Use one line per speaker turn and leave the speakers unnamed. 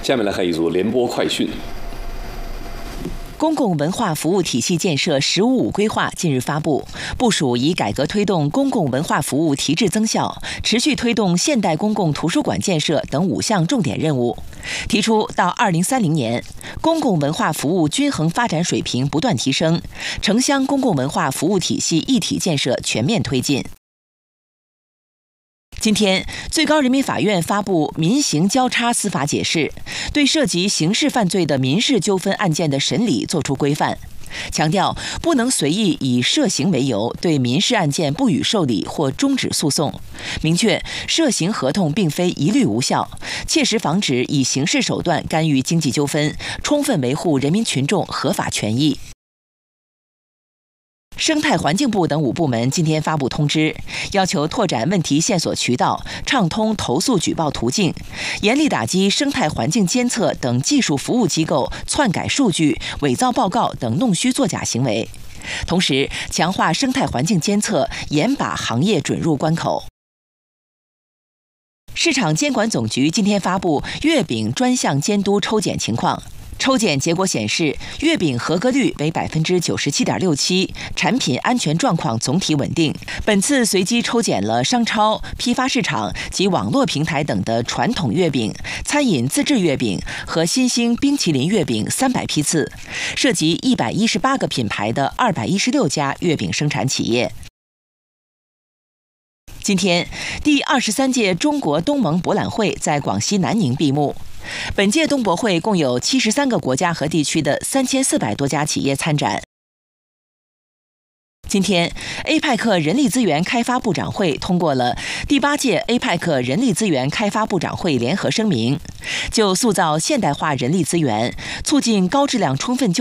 下面来看一组联播快讯。
公共文化服务体系建设“十五五”规划近日发布，部署以改革推动公共文化服务提质增效，持续推动现代公共图书馆建设等5项重点任务。提出到2030年，公共文化服务均衡发展水平不断提升，城乡公共文化服务体系一体建设全面推进。今天，最高人民法院发布民刑交叉司法解释，对涉及刑事犯罪的民事纠纷案件的审理作出规范，强调不能随意以涉刑为由对民事案件不予受理或终止诉讼，明确涉刑合同并非一律无效，切实防止以刑事手段干预经济纠纷，充分维护人民群众合法权益。生态环境部等5部门今天发布通知，要求拓展问题线索渠道，畅通投诉举报途径，严厉打击生态环境监测等技术服务机构篡改数据、伪造报告等弄虚作假行为。同时，强化生态环境监测，严把行业准入关口。市场监管总局今天发布月饼专项监督抽检情况。抽检结果显示，月饼合格率为97.67%，产品安全状况总体稳定。本次随机抽检了商超、批发市场及网络平台等的传统月饼、餐饮自制月饼和新兴冰淇淋月饼300批次，涉及118个品牌的216家月饼生产企业。今天，第23届中国东盟博览会在广西南宁闭幕。本届东博会共有73个国家和地区的3400多家企业参展。今天 ，APEC 人力资源开发部长会通过了第8届 APEC 人力资源开发部长会联合声明，就塑造现代化人力资源、促进高质量充分就